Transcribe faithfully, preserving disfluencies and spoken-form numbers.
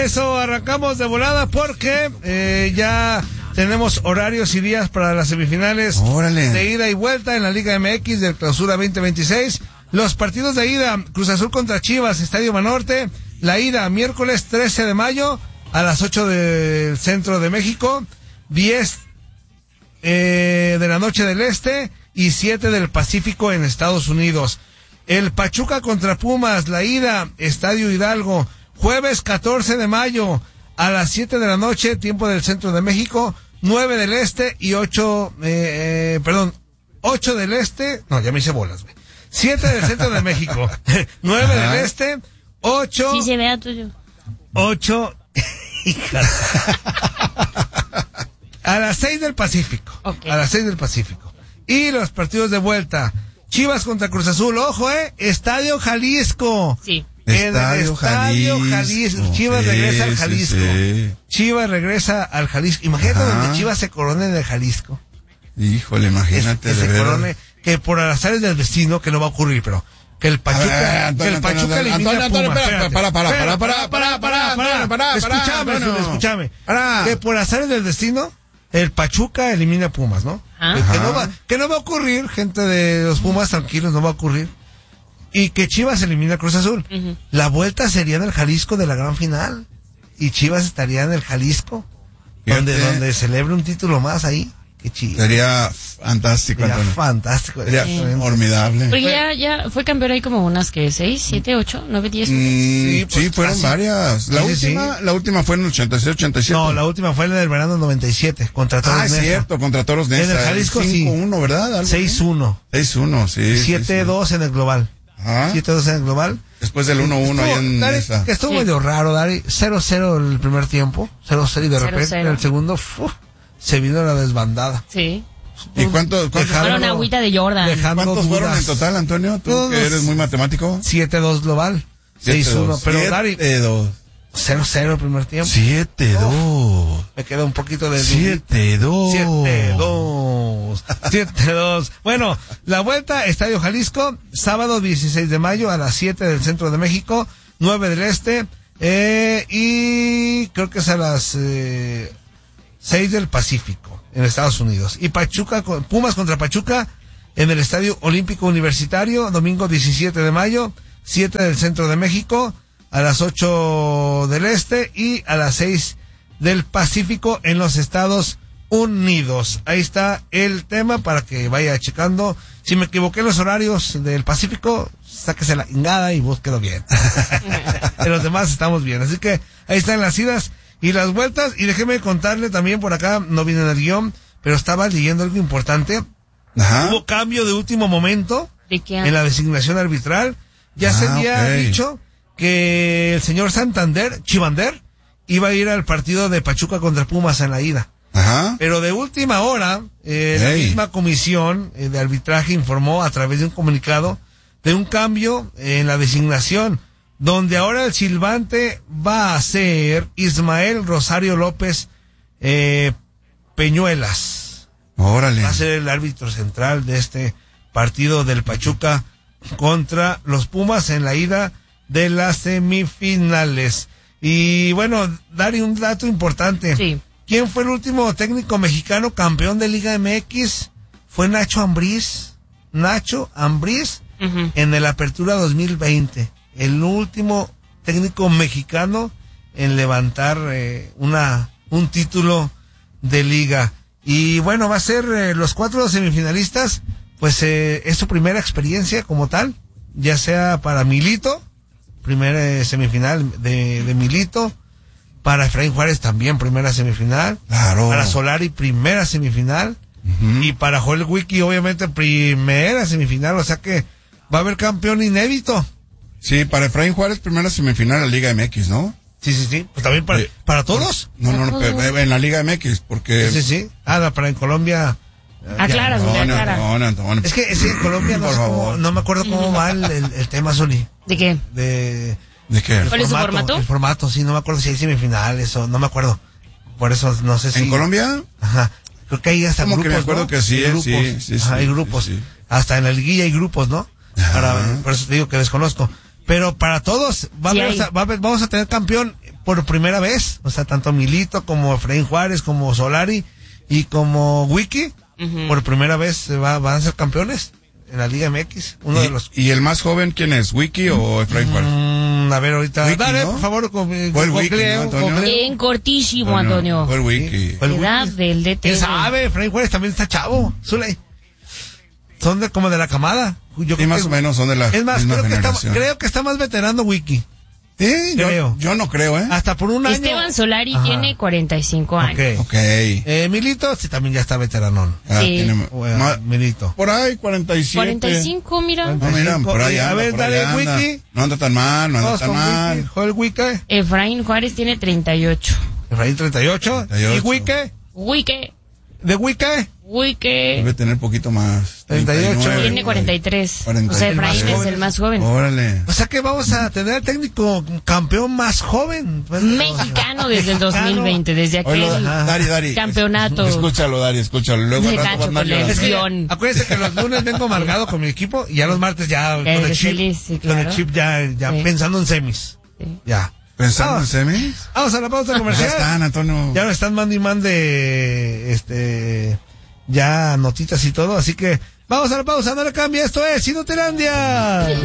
Eso, arrancamos de volada porque eh, ya tenemos horarios y días para las semifinales. Órale. De ida y vuelta en la Liga M X del Clausura veinte veintiséis. Los partidos de ida, Cruz Azul contra Chivas, Estadio Banorte. La ida, miércoles trece de mayo a las ocho del centro de México, diez eh, de la noche del este y siete del Pacífico en Estados Unidos. El Pachuca contra Pumas, la ida, Estadio Hidalgo, jueves catorce de mayo a las siete de la noche, tiempo del centro de México, nueve del este y ocho, eh, eh, perdón, ocho del este, no, ya me hice bolas, güey. siete del centro de México, nueve del este, ocho. Sí, se vea tuyo. ocho, a las seis del Pacífico. Okay. A las seis del Pacífico. Y los partidos de vuelta. Chivas contra Cruz Azul, ojo, eh, Estadio Jalisco. Sí. En el Estadio Jalisco. Jalisco. Chivas sí, regresa al Jalisco. Sí, sí. Chivas regresa al Jalisco. Imagínate Ajá. donde Chivas se corone en el Jalisco. Híjole, imagínate. Es, que de se corone, que por azares del destino, que no va a ocurrir, pero que el Pachuca, ver, Antonio, que el Pachuca Antonio, elimina Antonio, a Pumas. Antonio, para, para, para, para, para, para, para, para, escúchame, escúchame. Que por azares del destino, el Pachuca elimina a Pumas, ¿no? Que no va, que no va a ocurrir, gente de los Pumas, tranquilos, no va a ocurrir. Y que Chivas elimina a Cruz Azul. Uh-huh. La vuelta sería en el Jalisco de la gran final. Y Chivas estaría en el Jalisco, donde, donde celebre un título más ahí. Qué chido. Sería fantástico. Sería Antonio. fantástico. Sería sí. formidable. Porque ya, ya fue campeón ahí como unas que seis, siete, ocho, nueve, diez. Mm, sí, pues, sí, fueron casi varias. La sí, última, sí. la última fue en el ochenta y seis, ochenta y siete. No, la última fue en el verano del noventa y siete, contra Toros ah, Neza. Ah, es cierto, contra Toros Neza. En el Jalisco sí. cinco uno, ¿verdad? seis uno. seis uno, sí. siete dos sí, sí. en el global. Ajá. siete dos en el global. Después del uno uno ahí en Dari, esa. Que estuvo sí. medio raro, Dari. cero cero el primer tiempo. cero cero y de repente cero cero. En el segundo, uf, se vino la desbandada. Sí. ¿Y cuántos? cuántos fueron agüita de Jordan? ¿Cuántos fueron dudas. en total, Antonio? ¿Tú Todos que eres muy matemático? siete dos global. seis uno. Pero Dari. siete dos. cero cero el primer tiempo. siete dos. Oh, me queda un poquito de... siete dos. siete dos. siete dos. Bueno, la vuelta, Estadio Jalisco, sábado dieciséis de mayo a las siete del centro de México, nueve del este, eh, y creo que es a las eh, seis del Pacífico, en Estados Unidos. Y Pachuca, Pumas contra Pachuca, en el Estadio Olímpico Universitario, domingo diecisiete de mayo, siete del centro de México, a las ocho del este y a las seis del Pacífico en los Estados Unidos. Ahí está el tema para que vaya checando. Si me equivoqué en los horarios del Pacífico, sáquese la ingada y búsquelo bien. En los demás estamos bien. Así que ahí están las idas y las vueltas. Y déjeme contarle también por acá, no viene en el guión, pero estaba leyendo algo importante. Ajá. Hubo cambio de último momento ¿De qué? en la designación arbitral. Ya ah, se había okay. dicho que el señor Santander, Chivander, iba a ir al partido de Pachuca contra Pumas en la ida. Ajá. Pero de última hora, eh, hey. la misma comisión eh, de arbitraje informó a través de un comunicado de un cambio en la designación, donde ahora el silbante va a ser Ismael Rosario López eh, Peñuelas. Órale. Va a ser el árbitro central de este partido del Pachuca contra los Pumas en la ida de las semifinales. Y bueno, Dari, un dato importante. Sí. ¿Quién fue el último técnico mexicano campeón de Liga M X? Fue Nacho Ambriz. Nacho Ambriz uh-huh. en el Apertura dos mil veinte. El último técnico mexicano en levantar eh, una un título de liga. Y bueno, va a ser eh, los cuatro semifinalistas, pues eh, es su primera experiencia como tal, ya sea para Milito, primera eh, semifinal de, de Milito, para Efraín Juárez también primera semifinal, claro. para Solari primera semifinal, uh-huh. y para Joel Wiki obviamente primera semifinal, o sea que va a haber campeón inédito. Sí, para Efraín Juárez primera semifinal de la Liga M X, ¿no? Sí, sí, sí, pues también para, eh, para todos. No, no, no, pero en la Liga M X, porque... Sí, sí, sí. Ah, no, para en Colombia... Aclara, no, no, aclara. No, no, no, no. Es que, es que en Colombia no, sé cómo, no me acuerdo cómo va el, el, el tema, Zuli. ¿De qué? De... ¿De qué? ¿Cuál es su formato? El formato, sí, no me acuerdo si hay semifinales o no me acuerdo. Por eso no sé si... ¿En Colombia? Ajá. Creo que hay hasta como grupos, que me acuerdo, ¿no? Que sí, hay grupos. sí, sí, Ajá, sí, hay grupos. Sí, sí. Hasta en la liguilla hay grupos, ¿no? Para, por eso te digo que desconozco. Pero para todos va a sí haber, va a haber, vamos a tener campeón por primera vez. O sea, tanto Milito como Efraín Juárez, como Solari y como Wiki, uh-huh. por primera vez se va, van a ser campeones en la Liga M X. Uno ¿Y, de los... ¿Y el más joven quién es? ¿Wiki o Efraín Juárez? Mm, a ver, ahorita. Wiki, Dale, ¿no? por favor, con, fue el con Wiki, Cleo, ¿no, Antonio? con Cleo. En cortísimo, Antonio. Fue el Wiki. Fue el Edad Wiki. del D T. ¿Quién sabe? Efraín Juárez también está chavo. Zuley. Son de, como de la camada. Yo sí, más que, o menos son de la es más, misma creo que, está, generación. creo que está más veterano Wiki. Sí, creo. Yo, yo no creo, ¿eh? Hasta por un año. Esteban Solari Ajá. tiene cuarenta y cinco años. Okay. Ok. Eh, Milito, sí, también ya está veteranón. Ah, sí. tiene, bueno, ma, Milito. Por ahí, cuarenta y siete. cuarenta y cinco, mira. No, mira, por ahí anda, a ver, por dale, ahí anda. Wiki. No anda tan mal, no anda Vamos tan con mal. Wiki. Joel Wiki. Efraín Juárez tiene treinta y ocho. Efraín treinta y ocho. treinta y ocho. ¿Y Wiki? Wiki. ¿De Wiki? Wiki. Debe tener poquito más. treinta y ocho. Tiene cuarenta y tres. cuarenta. O sea, Efraín El más es el más joven. Órale. O sea que vamos a tener al técnico campeón más joven. Pues, Mexicano desde el dos mil veinte, desde aquel Oye, Dari, Dari. campeonato. Escúchalo, Dari, escúchalo. Luego De al rato Nacho va a andar con llorando. el- Es que, Guión. acuérdense que los lunes vengo amargado con mi equipo y ya los martes ya con eres el chip, feliz, sí, con el claro. chip ya, ya Sí. pensando en semis. Sí. Ya. ¿Pensando en Vamos. semis? Vamos a la pausa Ya comercial. están, Antonio. Ya nos están mandando y mande este ya notitas y todo, así que vamos a la pausa, no le cambie, esto es Inutelandia.